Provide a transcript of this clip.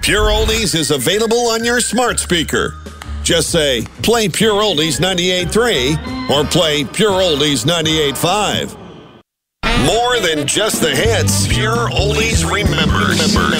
Pure Oldies is available on your smart speaker. Just say, play Pure Oldies 98.3 or play Pure Oldies 98.5. More than just the hits, Pure Oldies remembers.